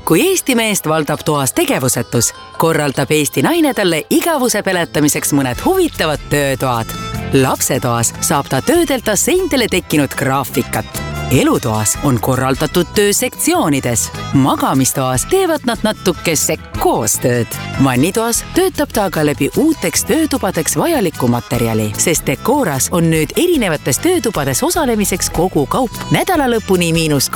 Kui Eesti meest valdab toas tegevusetus, korraldab Eesti naine talle igavuse peletamiseks mõned huvitavad töötoad. Lapsetoas saab ta töödelda seintele tekkinud graafikat. Elutoas on korraldatud töö sektsioonides. Magamistoas teevad nad natukese koostööd. Vannitoas töötab ta aga läbi uuteks töötubadeks vajalikku materjali, sest Decoras on nüüd erinevates töötubades osalemiseks kogu kaup nädalalõpuni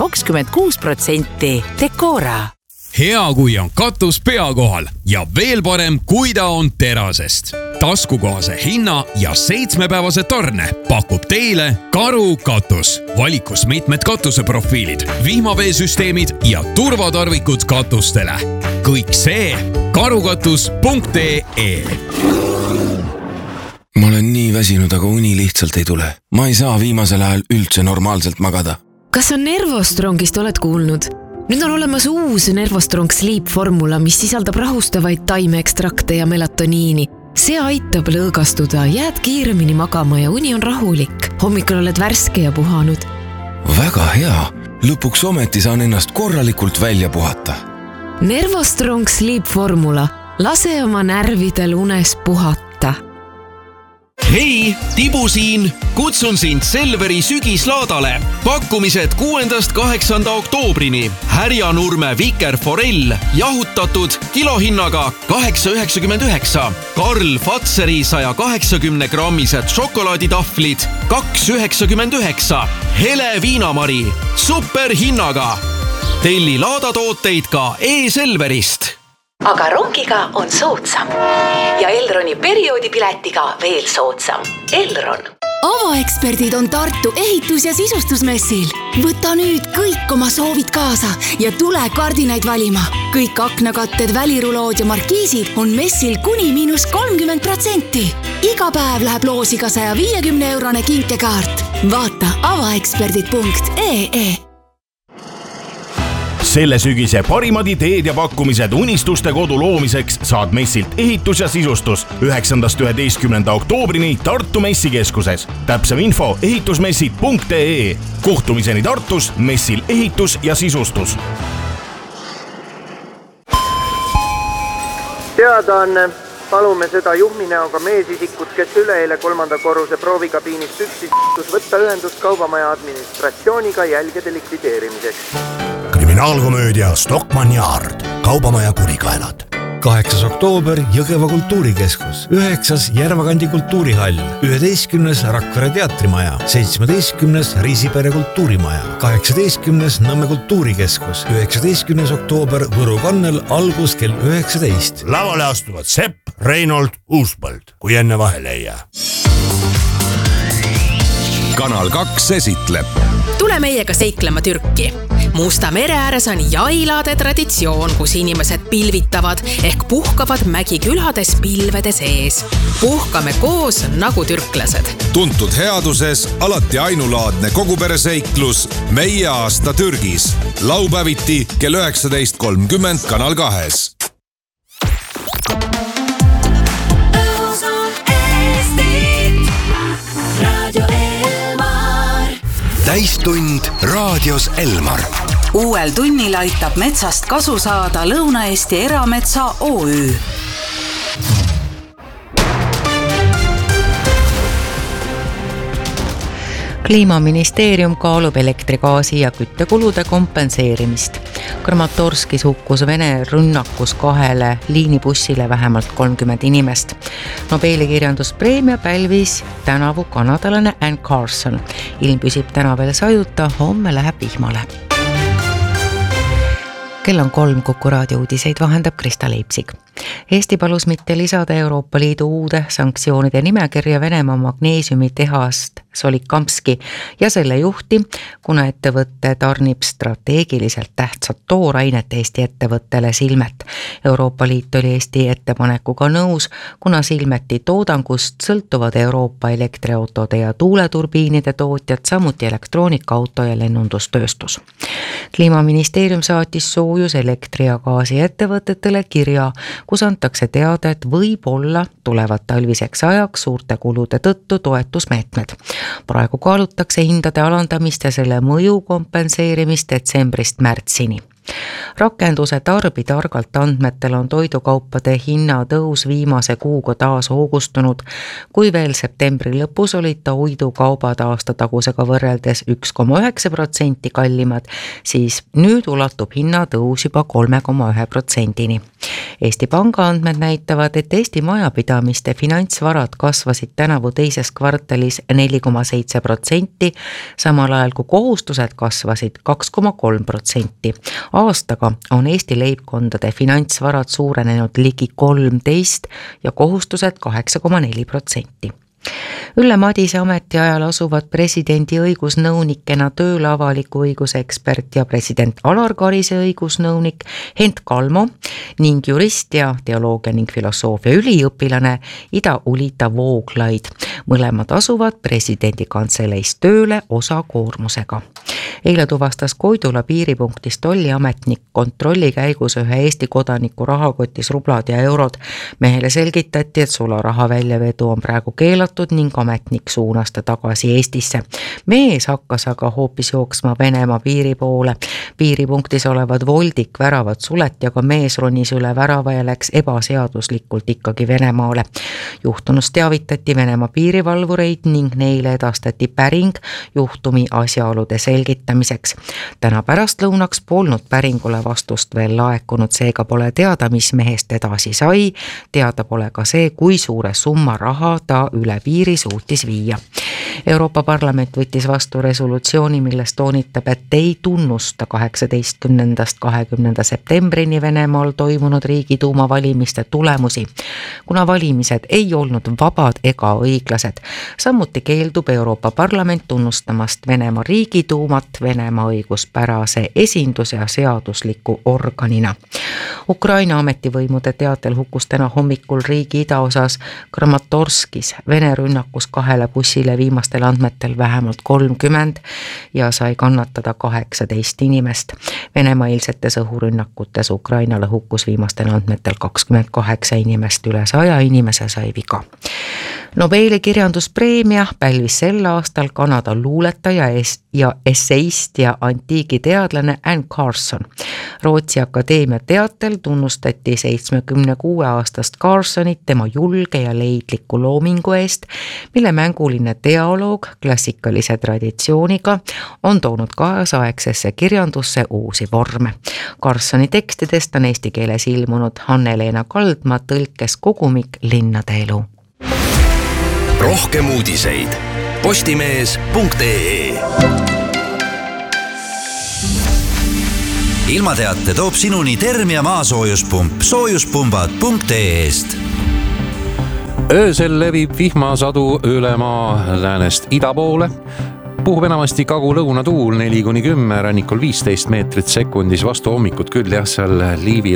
-26%. Decora. Hea, kui on katus pea kohal ja veel parem, kui ta on terasest. Taskukohase hinna ja 7-päevase tarne pakub teile Karu katus. Valikus mitmed katuseprofiilid, vihmaveesüsteemid ja turvatarvikud katustele. Kõik see karukatus.ee. Ma olen nii väsinud, aga uni lihtsalt ei tule. Ma ei saa viimasel ajal üldse normaalselt magada. Kas on Nervostrongist oled kuulnud? Nüüd on olemas uus Nervostrong Sleep formula, mis sisaldab rahustavaid taimeekstrakte ja melatoniini. See aitab lõõgastuda, jääd kiiremini magama ja uni on rahulik. Hommikul oled värske ja puhanud. Väga hea. Lõpuks ometi saan ennast korralikult välja puhata. Nervostrong Sleep formula. Lase oma närvidel unes puhata. Hei, Tibu siin! Kutsun sind Selveri sügislaadale. Pakkumised 6.–8. oktoobrini. Härjanurme vikerforell, jahutatud kilohinnaga 8,99. Karl Fatseri 180-grammised šokolaaditahvlid 2,99. Hele viinamari superhinnaga. Telli laadatooteid ka e-Selverist. Aga rongiga on soodsam ja Elroni perioodipiletiga veel soodsam. Elron. Avaeksperdid on Tartu ehitus- ja sisustusmessil. Võta nüüd kõik oma soovid kaasa ja tule kardinaid valima. Kõik aknakatted, välirulood ja markiisid on messil kuni -30%. Iga päev läheb loosiga 150-eurone kinkekaart. Vaata avaeksperdid.ee. Selle sügise parimad ideed ja pakkumised unistuste kodu loomiseks saad messilt ehitus ja sisustus 9.–11. oktoobrini Tartu messikeskuses. Täpsem info ehitusmessid.ee. Kohtumiseni Tartus messil ehitus ja sisustus. Teadaanne. Palume seda juhminäoga meesisikut, kes üleeile 3. korruse proovikabiinist üksis võtta ühendust kaubamaja administratsiooniga jälgede likvideerimiseks. Kriminaalkomöödia Stockmann ja Ard. Kaubamaja kurikaelad. 8. oktoober Jõgeva kultuurikeskus, 9. Järvakandi kultuurihall, 11. Rakvere teatrimaja, 17. Riisipere kultuurimaja, 18. Nõmme kultuurikeskus, 19. oktoober Võru kannel, algus kell 19. Lavale astuvad Sepp, Reinold, Uuspõld, kui enne vahele ei jää. Kanal 2 esitleb. Tule meiega seiklema Türki. Musta mere ääres on jailade traditsioon, kus inimesed pilvitavad ehk puhkavad mägikülades pilvede sees. Puhkame koos nagu türklased. Tuntud headuses alati ainulaadne kogupereseiklus Meie aasta Türgis. Laupäeviti kell 19.30 Kanal 2. Täistund raadios Elmar. Uuel tunnil aitab metsast kasu saada Lõuna-Eesti Erametsa OÜ. Kliimaministeerium kaalub elektrigaasi ja küttekulude kompenseerimist. Kramatorskis hukkus Vene rünnakus 2 liinibussile vähemalt 30 inimest. Nobeli kirjanduspreemia pälvis tänavu kanadalane Anne Carson. Ilm püsib täna veel sajuta, homme läheb vihmale. Kell on 3, Kuku raadio uudiseid vahendab Krista Leipsik. Eesti palus mitte lisada Euroopa Liidu uude sanktsioonide nimekirja Venemaa magneesiumitehast Solikamski ja selle juhti, kuna ettevõtte tarnib strateegiliselt tähtsat toorainet Eesti ettevõttele Silmet. Euroopa Liit oli Eesti ettepanekuga nõus, kuna Silmeti toodangust sõltuvad Euroopa elektriautode ja tuuleturbiinide tootjad, samuti elektroonikaauto ja lennundustööstus. Kliimaministeerium saatis soojus elektri- ja gaasi ettevõtetele kirja, kus antakse teada, et võib-olla tulevad talviseks ajaks suurte kulude tõttu toetusmeetmed. Praegu kaalutakse hindade alandamist ja selle mõju kompenseerimist detsembrist märtsini. rakenduse Tarbitargalt andmetel on toidukaupade hinnatõus viimase kuuga taas hoogustunud. Kui veel septembri lõpus olid toidukaubad aastatagusega võrreldes 1,9% kallimad, siis nüüd ulatub hinnatõus juba 3,1%-ni. Eesti Panga andmed näitavad, et Eesti majapidamiste finantsvarad kasvasid tänavu teises kvartalis 4,7%, samal ajal kui kohustused kasvasid 2,3%. Aastaga on Eesti leibkondade finantsvarad suurenenud ligi 13% ja kohustused 8,4%. Ülle Madise ametiajal asuvad presidendi õigusnõunikena tööle avaliku õiguse ekspert ja president Alar Karise õigusnõunik Hent Kalmo ning jurist ja teoloogia ning filosoofia üliõpilane Ida-Ulita Vooglaid. Mõlemad asuvad presidendi kantseleis tööle osakoormusega. Eile tuvastas Koidula piiripunktis tolliametnik kontrolli käigus ühe Eesti kodaniku rahakotis rublad ja eurod. Mehele selgitati, et sularaha väljavedu on praegu keelatud ning ametnik suunas ta tagasi Eestisse. Mees hakkas aga hoopis jooksma Venemaa piiri poole. Piiripunktis olevad Voldik väravad suleti, aga mees ronis üle värava ja läks ebaseaduslikult ikkagi Venemaale. Juhtunust teavitati Venemaa piirivalvureid ning neile edastati päring juhtumi asjaolude selgitamiseks. Täna pärastlõunaks polnud päringule vastust veel laekunud, seega pole teada, mis mehest edasi sai. Teada pole ka see, kui suure summa raha ta üle piiri suutis viia. Euroopa Parlament võttis vastu resolutsiooni, milles toonitab, et ei tunnusta 18.–20. septembrini Venemaal toimunud Riigiduuma valimiste tulemusi, kuna valimised ei olnud vabad ega õiglased. Samuti keeldub Euroopa Parlament tunnustamast Venemaa Riigiduumat Venemaa õiguspärase esinduse ja seadusliku organina. Ukraina ametivõimude teatel hukkus täna hommikul riigi idaosas Kramatorskis Vene rünnakus 2 bussile viimastel andmetel vähemalt 30 ja sai kannatada 18 inimest. Venemaa eilsetes õhurünnakutes Ukrainale hukkus viimastel andmetel 28 inimest, üle 100 inimese sai viga. Nobeli kirjanduspreemia pälvis sel aastal Kanada luuletaja ja esseist ja antiigiteadlane Anne Carson. Rootsi Akadeemia teatel tunnustati 76-aastast Carsonit tema julge ja leidliku loomingu eest, mille mänguline teoloog klassikalise traditsiooniga on toonud kaasaegsesse kirjandusse uusi vorme. Carsoni tekstidest on eesti keeles ilmunud Hanne-Leena Kaldma tõlkes kogumik Linnade elu. Rohkem uudiseid postimees.ee. Ilmateate toob sinuni Termia maasoojuspump soojuspumbad.ee-st. Öösel levib vihmasadu üle maa läänest ida poole. Puhub enamasti kagu-lõuna tuul 4-10, rannikul 15 meetrit sekundis, vastu hommikut küll jah, seal Liivi